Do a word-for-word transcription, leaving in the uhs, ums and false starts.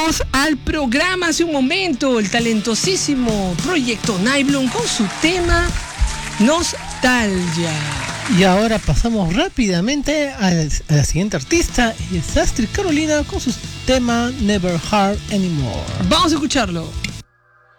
Volvimos al programa hace un momento, el talentosísimo Proyecto Nightbloom con su tema Nostalgia. Y ahora pasamos rápidamente a la siguiente artista, y es Astrid Carolina con su tema Never Hard Anymore. Vamos a escucharlo.